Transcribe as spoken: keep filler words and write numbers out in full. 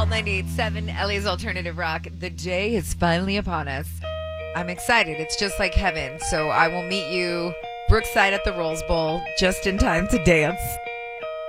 Alt ninety-eight point seven, Ellie's Alternative Rock. The day is finally upon us. I'm excited. It's just like heaven. So I will meet you Brookside at the Rose Bowl just in time to dance.